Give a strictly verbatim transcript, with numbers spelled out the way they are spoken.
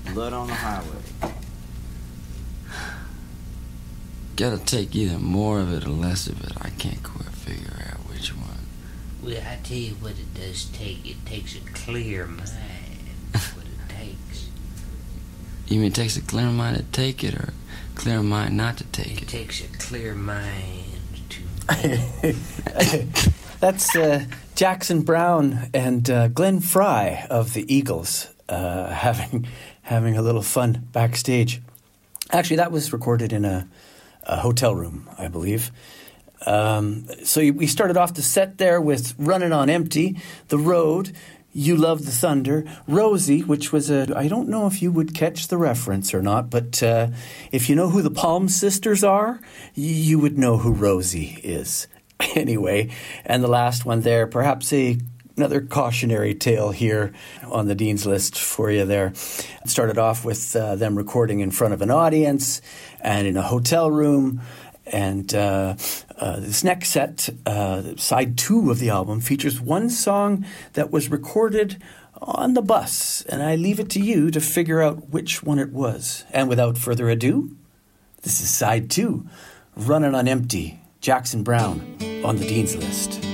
Blood on the Highway. Gotta take either more of it or less of it. I can't quite figure out which one. Well, I tell you what it does take. It takes a clear mind. That's what it takes. You mean it takes a clear mind to take it, or a clear mind not to take It it? takes a clear mind to... That's uh, Jackson Browne and uh, Glenn Fry of the Eagles uh, having having a little fun backstage. Actually, that was recorded in a, a hotel room, I believe. Um, so we started off the set there with Running on Empty, The Road, You Love the Thunder, Rosie, which was a, I don't know if you would catch the reference or not, but uh, if you know who the Palm Sisters are, you would know who Rosie is. Anyway, and the last one there, perhaps a another cautionary tale here on the Dean's List for you there. It started off with uh, them recording in front of an audience and in a hotel room. And uh, uh, this next set, uh, side two of the album, features one song that was recorded on the bus. And I leave it to you to figure out which one it was. And without further ado, this is side two, Running on Empty, Jackson Browne on the Dean's List.